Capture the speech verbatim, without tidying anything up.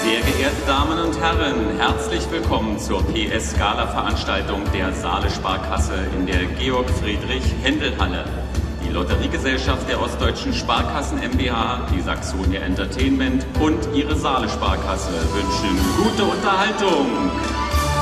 Sehr geehrte Damen und Herren, herzlich willkommen zur P S-Gala-Veranstaltung der Saale Sparkasse in der Georg-Friedrich-Händel-Halle. Die Lotteriegesellschaft der Ostdeutschen Sparkassen MbH, die Saxonia Entertainment und ihre Saale Sparkasse wünschen gute Unterhaltung.